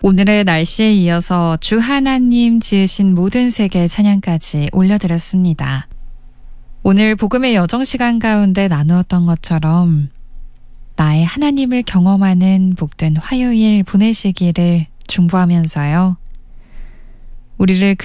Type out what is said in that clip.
오늘의 날씨에 이어서 주 하나님 지으신 모든 세계 찬양까지 올려드렸습니다. 오늘 복음의 여정 시간 가운데 나누었던 것처럼 나의 하나님을 경험하는 복된 화요일 보내시기를 중보하면서요. 우리를